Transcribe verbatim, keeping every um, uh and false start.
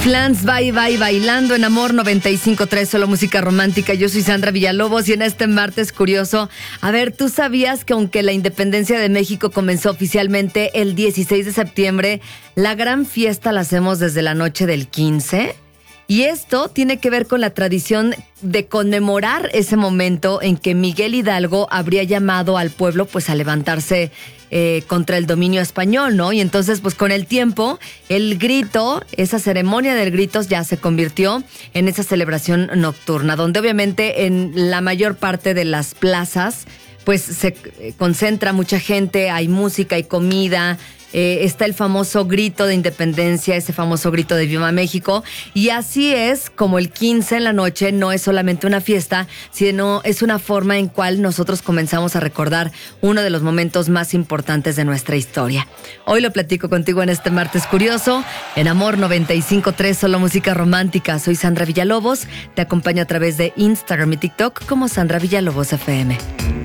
Clans, bye, bye, bailando en Amor noventa y cinco punto tres, solo música romántica. Yo soy Sandra Villalobos y en este martes curioso, a ver, ¿tú sabías que aunque la independencia de México comenzó oficialmente el dieciséis de septiembre, la gran fiesta la hacemos desde la noche del quince? Y esto tiene que ver con la tradición de conmemorar ese momento en que Miguel Hidalgo habría llamado al pueblo pues a levantarse eh, contra el dominio español, ¿no? Y entonces pues con el tiempo el grito, esa ceremonia del grito ya se convirtió en esa celebración nocturna, donde obviamente en la mayor parte de las plazas pues se concentra mucha gente, hay música, hay comida. Eh, está el famoso grito de independencia, ese famoso grito de Viva México, y así es como el quince en la noche no es solamente una fiesta, sino es una forma en cual nosotros comenzamos a recordar uno de los momentos más importantes de nuestra historia. Hoy lo platico contigo en este martes curioso, en Amor noventa y cinco punto tres, solo música romántica. Soy Sandra Villalobos, te acompaño a través de Instagram y TikTok como Sandra Villalobos F M.